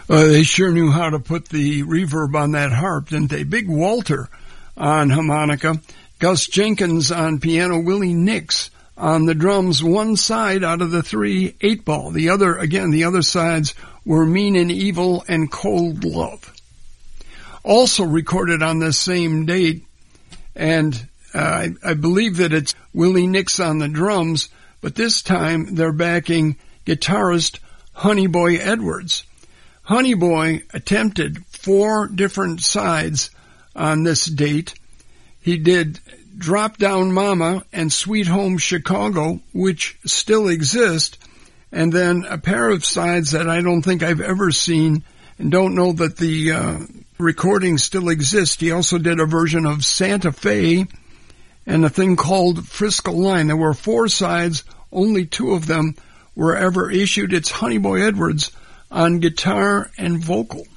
They sure knew how to put the reverb on that harp, didn't they? Big Walter on harmonica, Gus Jenkins on piano, Willie Nix on the drums, one side out of the 3, 8-ball. The other sides were Mean and Evil and Cold Love. Also recorded on this same date, and I believe that it's Willie Nix on the drums, but this time they're backing guitarist Honey Boy Edwards. Honey Boy attempted 4 different sides on this date. He did Drop Down Mama and Sweet Home Chicago, which still exist, and then a pair of sides that I don't think I've ever seen and don't know that the recording still exists. He also did a version of Santa Fe and a thing called Frisco Line. There were 4 sides, only 2 of them were ever issued. It's Honey Boy Edwards on guitar and vocal.